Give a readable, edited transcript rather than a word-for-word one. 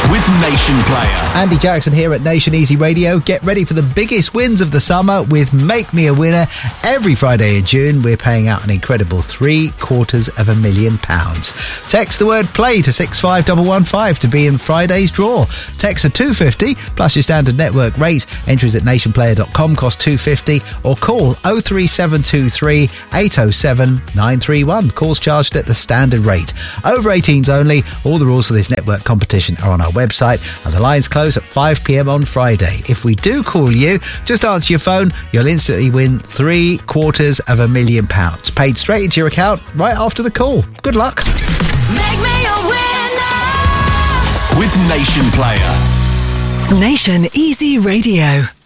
with Nation Player. Andy Jackson here at Nation Easy Radio. Get ready for the biggest wins of the summer with Make Me a Winner. Every Friday in June, we're paying out an incredible £750,000. Text the word play to 65115 to be in Friday's draw. Text a 250 plus your standard network rate. Entries at nationplayer.com cost $2.50 or call 03723 807 931. Calls charged at the standard rate. Over 18s only. All the rules for this network competition are on our website, and the lines close at 5 p.m. on Friday. If we do call you, just answer your phone. You'll instantly win £750,000 paid straight into your account right after the call. Good luck. Make me a winner with Nation Player. Nation Easy Radio.